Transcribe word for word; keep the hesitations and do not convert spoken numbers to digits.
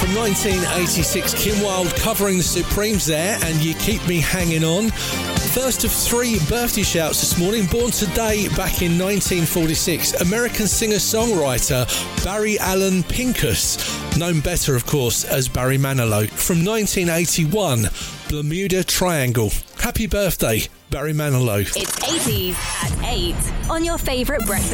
from nineteen eighty-six. Kim Wilde covering the Supremes there, and You Keep Me Hanging On. First of three birthday shouts this morning. Born today back in nineteen forty-six, American singer-songwriter Barry Allen Pincus, known better, of course, as Barry Manilow. From nineteen eighty-one, Bermuda Triangle. Happy birthday, Barry Manilow. It's eighties at eight on your favourite breakfast